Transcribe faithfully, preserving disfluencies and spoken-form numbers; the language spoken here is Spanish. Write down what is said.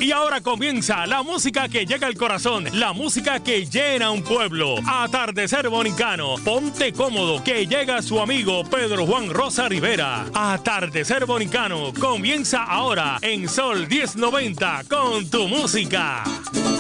Y ahora comienza la música que llega al corazón, la música que llena un pueblo. Atardecer Bonicano, ponte cómodo que llega su amigo Pedro Juan Rosa Rivera. Atardecer Bonicano comienza ahora en Sol diez noventa con tu música.